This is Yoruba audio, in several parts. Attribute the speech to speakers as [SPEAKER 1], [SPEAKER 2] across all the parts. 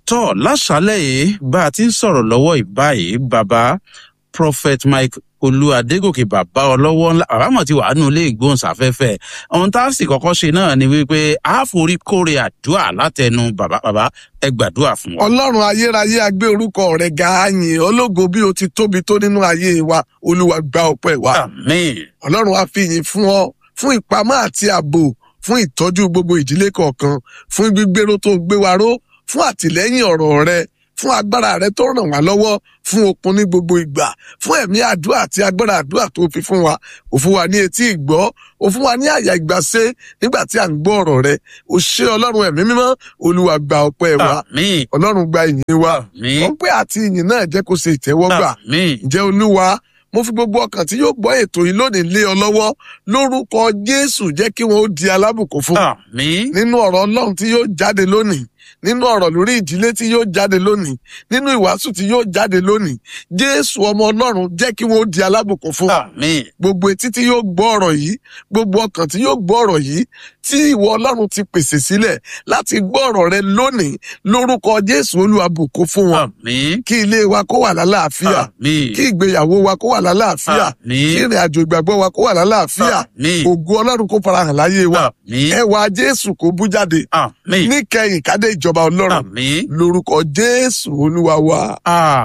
[SPEAKER 1] tọ́ láṣálẹ̀ yìí bá a ti ń sọ̀rọ̀ lọ́wọ́ ìbáyìí bàbá prophet Mike Olú Adégòkè bàbá ọlọ́wọ́ ńlá àbámọ̀ ti wà nínú ilé ìgbóhùnsáfẹ́fẹ́ ohun tá a sì kọ́kọ́ ṣe náà ni wípé a forí kórè àdúrà látẹnu bàbá ẹ gbàdúrà fún wa.
[SPEAKER 2] Ọlọ́run ayérayé a gbé orúkọ rẹ̀ ga a yìn ológo bí o ti tóbi tó nínú ayé wa Olúwa gba ọpẹ́ wa.
[SPEAKER 1] Àmín.
[SPEAKER 2] Ọlọ́run a fi yìn fún ọ fún ìpamọ́ àti ààbò fún ìtọ́jú gbogbo ìdílé kọ̀ọ̀kan fún gbígbéró tó gbé wa ró fún àtìlẹ́yìn ọ̀rọ̀ rẹ fún agbára rẹ tó ràn wá lọ́wọ́ fún okun ní gbogbo ìgbà fún ẹ̀mí àdúrà àti agbára àdúrà tó fi fún wa ó fún wa ní etí ìgbọ́ ó fún wa ní àyà ìgbàṣe nígbà tí à ń gbọ́ ọ̀rọ̀ rẹ ó ṣé Ọlọ́run ẹ̀mí mímọ́ Olúwa gba ọpẹ́ wa.
[SPEAKER 1] Àmín.
[SPEAKER 2] Ọlọ́run gba ìyìn wa.
[SPEAKER 1] Àmín.
[SPEAKER 2] ọpẹ́ àti ìyìn náà jẹ́ kó ṣe ìtẹ́wọ́gbà.
[SPEAKER 1] Àmín.
[SPEAKER 2] Ǹjẹ́ Olúwa mo fi gbogbo ọkàn tí yóò gbọ́ ètò yìí lónìí lé ọ lọ́wọ́ lórúkọ Jésù jẹ́ kí wọn ó di alábùkún fún.
[SPEAKER 1] Àmín.
[SPEAKER 2] Nínú ọ̀rọ̀ Ọlọ́run tí yóò jáde lónìí nínú ọ̀rọ̀ lórí ìdílé tí yóò jáde lónìí nínú ìwàásù tí yóò jáde lónìí Jésù ọmọ Ọlọ́run jẹ́ kí wọn ó di alábùkún fún.
[SPEAKER 1] Àmín.
[SPEAKER 2] Gbogbo etí tí yóò gbọ́ ọ̀rọ̀ yìí gbogbo ọkàn tí yóò gbọ́ ọ̀rọ̀ yìí tí ìwọ Ọlọ́run ti pèsè sílẹ̀ láti gbọ́ ọ̀rọ̀ rẹ lónìí lórúkọ Jésù Olúwa bùkún fún wọn.
[SPEAKER 1] Àmín.
[SPEAKER 2] Kí ilé wa kó wà lálàáfíà.
[SPEAKER 1] Àmín.
[SPEAKER 2] Kí ìgbéyàwó wa kó wà lálàáfíà.
[SPEAKER 1] Àmín.
[SPEAKER 2] Kí ìrìn àjò ìgbàgbọ́ wa kó wà lálàáfíà.
[SPEAKER 1] Àmín.
[SPEAKER 2] Ògo Ọlọ́run kó farahàn láyé wa.
[SPEAKER 1] Àmín.
[SPEAKER 2] Ẹwà Jésù kó bú jáde.
[SPEAKER 1] Àmín.
[SPEAKER 2] Níkẹyìn kádé ìjọba Ọlọ́run.
[SPEAKER 1] Àmín.
[SPEAKER 2] Lórúkọ Jésù Olúwa wa.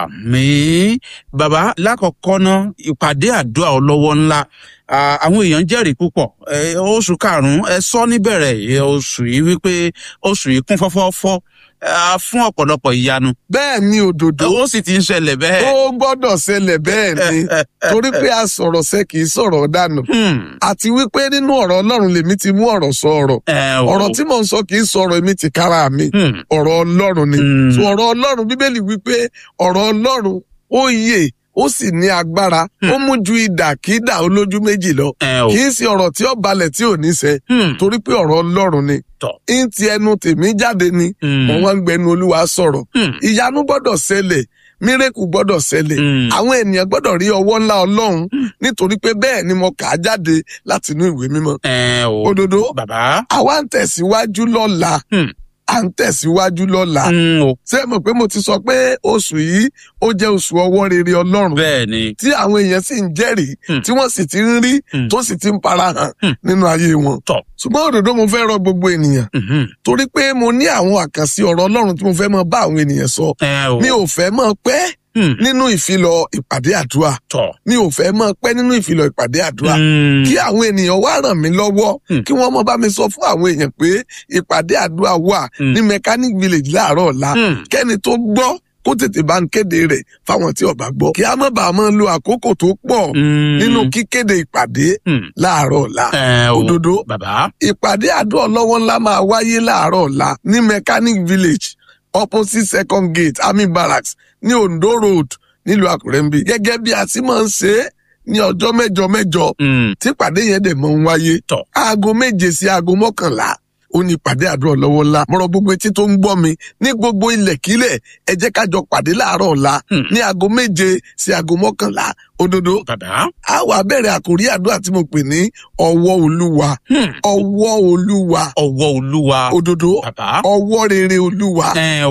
[SPEAKER 1] Àmín. Bàbá lákọ̀ọ́kọ́ ná ìpàdé àdúrà ọlọ́wọ́ ńlá àwọn èèyàn jẹ́rìí púpọ̀ oṣù karùn-ún ẹ sọ níbẹ̀rẹ̀ oṣù yìí wípé oṣù yìí kún fọ́fọ́fọ́ fún ọ̀pọ̀lọpọ̀ ìyanu.
[SPEAKER 2] Bẹ́ẹ̀ ni òdodo.
[SPEAKER 1] Ó sì ti ń ṣẹlẹ̀ bẹ́ẹ̀.
[SPEAKER 2] Ó gbọ́dọ̀ ṣẹlẹ̀ bẹ́ẹ̀ ni torí pé a sọ̀rọ̀ ṣe kì í sọ̀rọ̀ dànù. Àti wípé nínú ọ̀rọ̀ Ọlọ́run lèmi ti mú ọ̀rọ̀ sọ ọ̀rọ̀. Ọ̀rọ̀ tí mò ń sọ kì í sọ̀rọ̀ èmi ti kára mi. Ọ̀rọ̀ Ọlọ́run ni. So ọ̀rọ̀ Ọlọ́run Bíbélì wípé ọ̀rọ̀ Ọlọ́run ó yè ó sì ní agbára ó mú ju idàkídà olójú méjì lọ kì í ṣe ọ̀rọ̀ tí ó balẹ̀ tí ò ní ṣẹ torí pé ọ̀rọ̀ Ọlọ́run ni ń ti ẹnu tèmi jáde ni mo wá ń gbẹnu Olúwa sọ̀rọ̀ ìyanu gbọ́dọ̀ ṣẹlẹ̀ mírèkù gbọ́dọ̀ ṣẹlẹ̀ àwọn ènìyàn gbọ́dọ̀ rí ọwọ́ ńlá Ọlọ́run nítorí pé bẹ́ẹ̀ ni mo kà á jáde látinú ìwé mímọ́. Òdodo àwa ń tẹ̀síwájú lọ́la à ń tẹ̀síwájú lọ́la. Ṣé mọ̀ pé mo ti sọ pé oṣù yìí ó jẹ́ oṣù ọwọ́ rere Ọlọ́run.
[SPEAKER 1] Bẹ́ẹ̀ni.
[SPEAKER 2] Tí àwọn èèyàn sì ń jẹ́rìí tí wọ́n sì ti ń rí tó sì ti ń farahàn nínú ayé wọn. Ṣùgbọ́n òdodo mo fẹ́ rọ gbogbo ènìyàn torí pé mo ní àwọn àkànṣe ọ̀rọ̀ Ọlọ́run tí mo fẹ́ máa bá àwọn ènìyàn sọ. Mi ò fẹ́ máa pẹ́ nínú ìfilọ̀ ìpàdé àdúrà. Mi ò fẹ́ máa pẹ́ nínú ìfilọ̀ ìpàdé àdúrà. Kí àwọn ènìyàn wá ràn mí lọ́wọ́ kí wọ́n máa bá mi sọ fún àwọn èèyàn pé ìpàdé àdúrà wà ní Mechanic Village láàárọ̀ ọ̀la. Kẹ́ni tó gbọ́ kó tètè bá ń kéde rẹ̀ fáwọn tí ó bá gbọ́. Kí a má bàa máa lo àkókò tó pọ̀ nínú kíkéde ìpàdé láàárọ̀ ọ̀la. Òdodo ìpàdé àdúrà ọlọ́wọ́ ńlá máa wáyé láàárọ̀ ọ̀la ní Mechanic Village opposite second gate Army Barracks ní Ondo Road nílùú Àkúrẹ́ ń bí. Gẹ́gẹ́ bí a ti máa ń ṣe é ní ọjọ́ mẹ́jọ tí ìpàdé yẹn dẹ̀ máa ń wáyé. Aago 7 sí aago 11 ó ní ìpàdé àdúrà lọ́wọ́ ńlá. Mọ̀rọ̀ gbogbo etí tó ń gbọ́ mi ní gbogbo ilẹ̀kílẹ̀ ẹ jẹ́ ká jọ pàdé láàárọ̀ ọ̀la ní aago 7 sí aago 11. Òdodo a wá bẹ̀rẹ̀ àkórí àdúrà tí mo pè ní ọwọ́ Olúwa. Ọwọ́ Olúwa.
[SPEAKER 1] Ọwọ́ Olúwa.
[SPEAKER 2] Òdodo ọwọ́ rere Olúwa.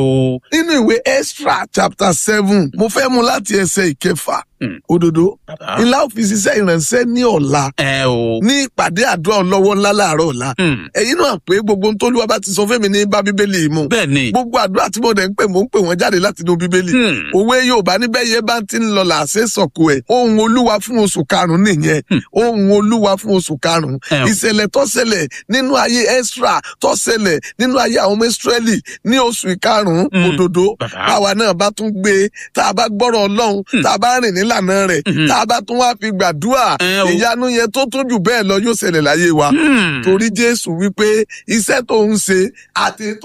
[SPEAKER 2] Nínú ìwé Ẹ́sírà chapter 7 mo fẹ́ mú láti ẹsẹ̀ 6. Òdodo ńlá òfìsí iṣẹ́ ìránṣẹ́ ní ọ̀la ní ìpàdé àdúrà ọlọ́wọ́ ńlá láàárọ̀ ọ̀la. Ẹ̀yin náà pé gbogbo ohun tó Olúwa bá ti sọ fẹ́mi ní bá Bíbélì mu. Gbogbo àdúrà tí mo dẹ̀ ń pè mò ń pè wọ́n jáde láti inú Bíbélì. Òwe Yorùbá níbẹ̀ yẹ bá ti ń lọ làásẹ̀ sọ̀kò ẹ̀. Ohùn Olúwa fún oṣù karùn-ún nìyẹn. Ohùn Olúwa fún oṣù karùn-ún. Ìṣẹ̀lẹ̀ tó ṣẹlẹ̀ nínú ayé Ẹ́sírà tó ṣẹlẹ̀ nínú ayé àwọn ọmọ Ísírẹ́lì ní oṣù karùn-ún. Òdodo báwa náà bá tún gbé tá a bá gbọ́rọ̀ Ọlọ́run tá a bá rìn nílànà rẹ̀ tá a bá tún wá fi gbàdúrà ìyanu yẹn tó tún jù bẹ́ẹ̀ lọ yóò ṣẹlẹ̀ láyé wa. Torí Jésù wípé iṣẹ́ tó ń ṣe àti tó.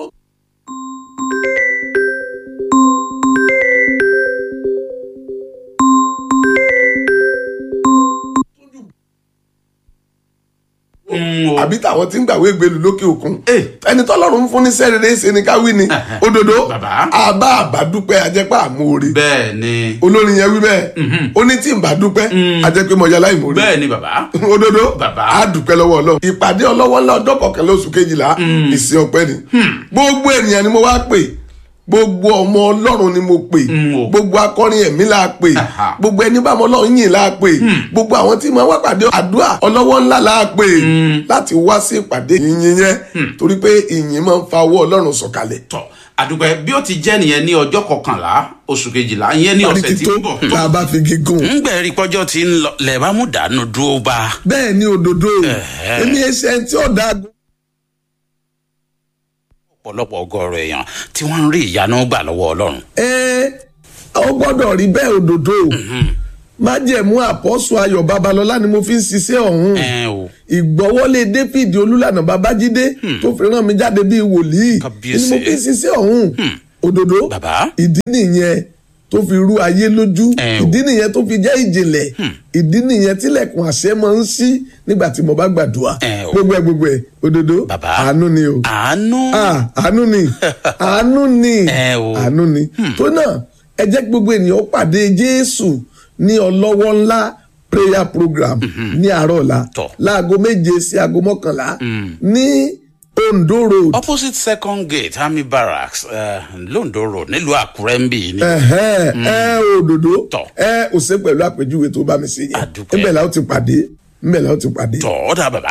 [SPEAKER 2] Àbí táwọn tí ń gbàwé gbèlú lókè òkun ẹni tọ́lọ́run ń fún ní sẹ́rẹ̀rẹ̀ ṣe ni ká wí ni. Òdodo àbá àbádúpẹ́ ajẹ́pẹ́ àmóore.
[SPEAKER 1] Bẹ́ẹ̀ni.
[SPEAKER 2] Olórin yẹn wí bẹ́ẹ̀ ó ní tí ń bá dúpẹ́ ajẹ́pẹ́ mọ̀já láì mórí.
[SPEAKER 1] Bẹ́ẹ̀ni bàbá.
[SPEAKER 2] Òdodo á dúpẹ́ lọ́wọ́ Ọlọ́run. Ìpàdé ọlọ́wọ́ ńlá ọjọ́ 11 oṣù 12 ìsìn ọpẹ́ ni. Gbogbo ènìyàn ni mo wá pè gbogbo ọmọ ọlọ́run ni mo pè gbogbo akọrin ẹ̀mí la pè gbogbo ẹni bá ọmọ ọlọ́run yìn la pè gbogbo àwọn tí máa wá pàdé àdúrà ọlọ́wọ́ ńlá la pè láti wá sí ìpàdé ìyìn yẹn torí pé ìyìn máa ń fa ọwọ́ ọlọ́run sọ̀kalẹ̀.
[SPEAKER 1] àdúgbò bí ó ti jẹ́ nìyẹn ní ọjọ́ 11 oṣù kejìlá ìyẹn ní ọ̀sẹ̀ tí ń bọ̀.
[SPEAKER 2] tá a bá fi gígùn.
[SPEAKER 1] ń gbẹ̀rí pọ́jọ́ tí ń lọ lẹ̀ bá mú dànù dúró bá.
[SPEAKER 2] bẹ́ẹ̀ ni òdodo èmi ẹsẹ̀ tí ó dáa.
[SPEAKER 1] ọ̀pọ̀lọpọ̀ ọgọ́rọ̀ èèyàn tí wọ́n ń rí ìyanu gbà lọ́wọ́ ọlọ́run.
[SPEAKER 2] ó gbọ́dọ̀ rí bẹ́ẹ̀ òdodo májẹ̀mú àpọ́sù ayọ̀ babalọ́lá ni mo fi ń ṣiṣẹ́ ọ̀hún ìgbọ́wọ́lé david olúlànà babájídé tó fi rán mi jáde bíi wòlíì ni mo fi ń ṣiṣẹ́ ọ̀hún òdodo ìdí nìyẹn tó fi rú ayé lójú ìdí nìyẹn tó fi jẹ́ ìjìnlẹ̀ ìdí nìyẹn tílẹ̀kùn àṣẹ máa ń ṣí nígbà tí mo bá gbàdúrà gbogbo ẹ̀ òdodo àánú ni o àánú ni tó náà ẹ jẹ́ gbogbo ènìyàn pàdé jésù ní ọlọ́wọ́ ńlá prayer program ní àárọ̀ ọ̀la láago 7 sí aago 11 ní Ondo Road.
[SPEAKER 1] opposite second gate army barracks Londo Road nílùú Àkúrẹ́ ń bì ní.
[SPEAKER 2] òdòdó ò ṣe pẹ̀lú àpèjúwe tó bá mi ṣe yẹn níbẹ̀ la ó ti pàdé
[SPEAKER 1] ọ̀dà bàbá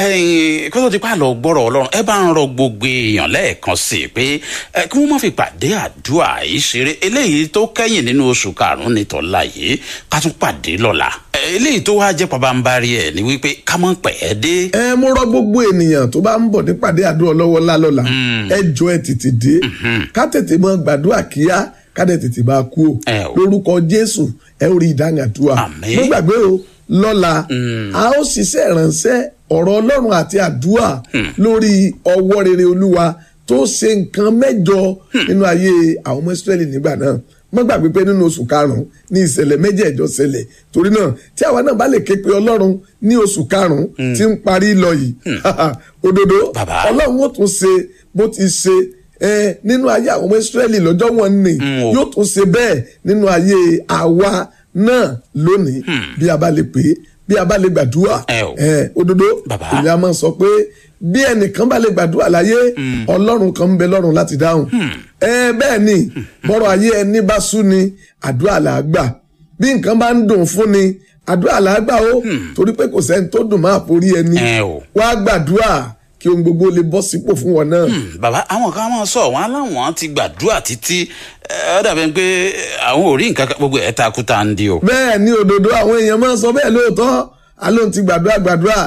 [SPEAKER 1] kó tó ti pa lọ gbọ́rọ̀ ọlọ́run ẹ bá ń rọ gbogbo èèyàn lẹ́ẹ̀kan sí i pé kí wọ́n má fi pàdé àdúrà yìí ṣeré eléyìí tó kẹ́yìn nínú oṣù karùn-ún ní tọ́lá yìí ká tún pàdé lọ́la eléyìí tó wá jẹ́ pabambarí ẹ̀ ni wípé ká mọ̀ pẹ́ ẹ dé.
[SPEAKER 2] mo rọ gbogbo ènìyàn tó bá ń bọ̀ ní pàdé àdúrà lọ́wọ́ lálọ́la ẹ jọ ẹ tètè dé ká tètè mọ gbàdúrà kíá ká dẹ̀ tètè bá kú o lórúkọ Jésù ẹ rí ìdáhùn àdúrà mo gbàgbé o lọ́la a ó ṣiṣẹ́ ìránṣẹ́ ọ̀rọ̀ ọlọ́run àti àdúrà lórí ọwọ́ rere olúwa tó ṣe nǹkan 8 nínú ayé àwọn ọmọ Ísírẹ́lì nígbà náà má gbàgbé pé nínú oṣù karùn-ún ní ìṣẹ̀lẹ̀ 8 ṣẹlẹ̀ torí náà tí àwa náà bá lè ké pe ọlọ́run ní oṣù karùn-ún tí ń parí lọ yìí òdodo ọlọ́run ó tún ṣe bó ti ṣe nínú ayé àwọn ọmọ Ísírẹ́lì lọ́jọ́ wọn ni yóò tún ṣe bẹ́ẹ̀ nínú ayé àwa náà lónìí bí a bá lè pè é bí a bá lè gbàdúrà òdodo èmi a máa sọ pé bí ẹnìkan bá lè gbàdúrà láyé ọlọ́run kan ń bẹ lọ́run láti dáhùn bẹ́ẹ̀ ni bọ́rọ̀ ayé ẹni bá sú ni àdúrà là á gbà bí nǹkan bá ń dùn fún ni àdúrà là á gbà ó torí pé kò sẹ́ni tó dùn máa forí ẹni wá gbàdúrà kí ohun gbogbo lè bọ́ sípò fún wọn náà.
[SPEAKER 1] bàbá àwọn kan máa sọ wọn aláwọn ti gbàdúrà títí ó dàbí pé àwọn ò rí nǹkan gbogbo ẹ̀ takuta ń di o.
[SPEAKER 2] bẹ́ẹ̀ ni òdodo àwọn èèyàn máa ń sọ bẹ́ẹ̀ lóòótọ́ alóhùn ti gbàdúrà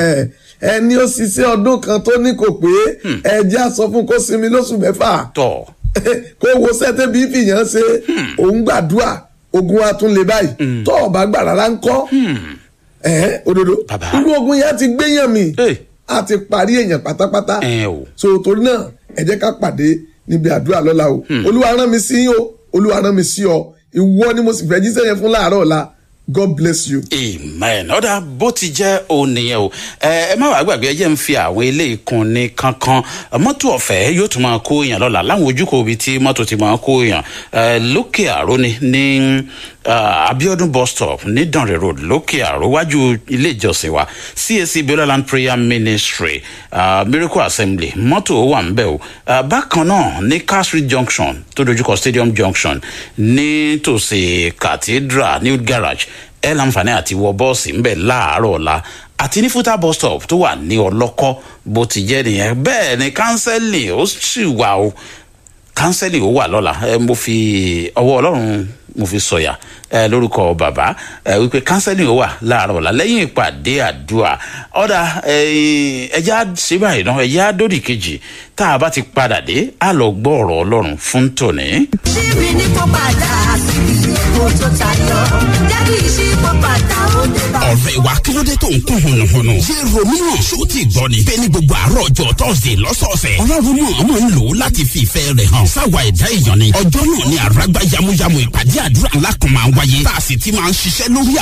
[SPEAKER 2] ẹni ó ṣiṣẹ́ ọdún kan tó ní kò pé ẹjẹ́ á sọ fún kó sinmi lóṣù 6 kó wo sẹ́tẹ́ bí fìyàn ṣe òun gbàdúrà ogun wa tún lè báyìí tó ọba gbà rárá ń kọ́ òdodo irú ogun yẹn ti gbéyàn mi a ti parí èèyàn pátápátá so torí náà ẹ jẹ́ ká pàdé níbi àdúrà lọ́la o olúwa rán mi sí o olúwa rán mi sí ọ ìwọ ni mo sì fẹ́ jíṣẹ́ yẹn fún láàárọ̀ ọ̀la God bless you.
[SPEAKER 1] Amen. Ọ̀dà bó ti jẹ́ òun nìyẹn o. Ẹ má wàá gbàgbé ẹ jẹ́ ń fi àwọn ilé ìkun ní kankan. Mọ́tò ọ̀fẹ́ yóò tún máa kó èèyàn lọ́la láwọn ojúkò ibi tí mọ́tò ti máa kó èèyàn. Lókè àró ni ní Abiodun bus stop ní Danre road lókè àró wájú ilé ìjọsìn wa CAC Beulah Prayer Ministry Miracle Assembly mọ́tò wà ń bẹ̀ o. Bákan náà ní Car Street Junction tó dojúkọ Stadium Junction ní tòsí Cathedral New Garage ẹ láǹfààní àti wọ bọ́ọ̀sì ń bẹ̀ láàárọ̀ ọ̀la àti ní Futa bus stop tó wà ní Ọlọ́kọ́ bó ti jẹ́ nìyẹn bẹ́ẹ̀ ni kánsẹ́lì ó sì wà o kánsẹ́lì ó wà lọ́la mo fi ọwọ́ Ọlọ́run mo fi sọ̀yà lórúkọ bàbá wípé kánsẹ́lì ó wà láàárọ̀ ọ̀la lẹ́yìn ìpàdé àdúrà ọ̀dà ẹja ṣe báyìí náà ẹja dódì kejì tá a bá ti padà dé á lọ gbọ́ ọ̀rọ̀ Ọlọ́run fún tòní.
[SPEAKER 3] ṣíbi ní kó padà síbi èkó tó tayọ jáde ìṣípò padà ó dé bá.
[SPEAKER 4] ọ̀rẹ́ wa kí ló dé tó ń kún hùnùhùnù. ṣé romina ṣó ti gbọ́ ni. bẹ́ẹ̀ ni gbogbo àárọ̀ ọjọ́ Thursday lọ́sọ̀ọ̀sẹ̀. Ọlọ́run mọ̀ ń lò ó láti fi ìfẹ́ rẹ̀ hàn. sáwa ẹ̀dá èèyàn ni. ọjọ́ náà ni àràgbá yamuyamu ìpàdé àdúrà ńlá kan máa ń wáyé. tá a sì ti máa ń ṣiṣẹ́ lórí